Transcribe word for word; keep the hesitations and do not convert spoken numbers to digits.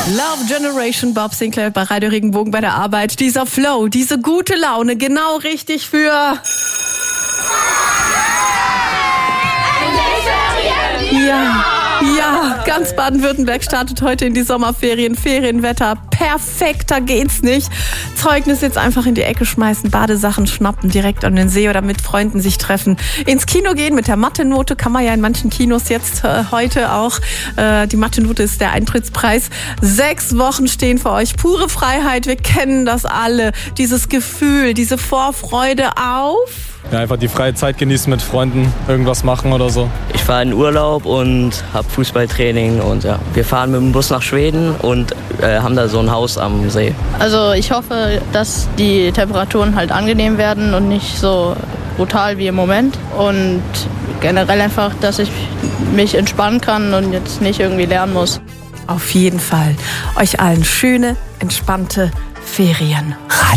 Love Generation, Bob Sinclair bei Radio Regenbogen bei der Arbeit. Dieser Flow, diese gute Laune, genau richtig für... Ja, ja, ganz Baden-Württemberg startet heute in die Sommerferien. Ferienwetter, perfekter geht's nicht. Zeugnis jetzt einfach in die Ecke schmeißen, Badesachen schnappen, direkt an den See oder mit Freunden sich treffen. Ins Kino gehen mit der Mathe-Note, kann man ja in manchen Kinos jetzt äh, heute auch. Äh, die Mathe-Note ist der Eintrittspreis. Sechs Wochen stehen für euch. Pure Freiheit, wir kennen das alle. Dieses Gefühl, diese Vorfreude auf... Ja, einfach die freie Zeit genießen, mit Freunden irgendwas machen oder so. Ich fahre in Urlaub und habe Fußballtraining und ja, wir fahren mit dem Bus nach Schweden und äh, haben da so ein Haus am See. Also ich hoffe, dass die Temperaturen halt angenehm werden und nicht so brutal wie im Moment und generell einfach, dass ich mich entspannen kann und jetzt nicht irgendwie lernen muss. Auf jeden Fall. Euch allen schöne, entspannte Ferien. Radio